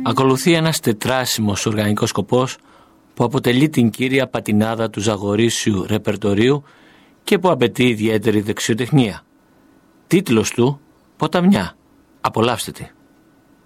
Ακολουθεί ένας τετράσιμος οργανικός σκοπός που αποτελεί την κύρια πατινάδα του ζαγορίσιου ρεπερτορίου και που απαιτεί ιδιαίτερη δεξιοτεχνία. Τίτλος του «Ποταμιά». Απολαύστε τη.